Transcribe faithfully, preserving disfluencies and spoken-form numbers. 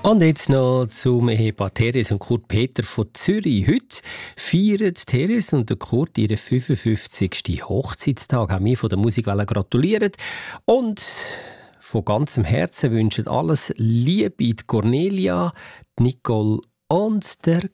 Und jetzt noch zum Ehepaar Therese und Kurt Peter von Zürich. Heute feiern Therese und der Kurt ihren fünfundfünfzigsten Hochzeitstag. Auch wir von der Musikwelle gratulieren. Und von ganzem Herzen wünschen alles Liebe die Cornelia, die Nicole und der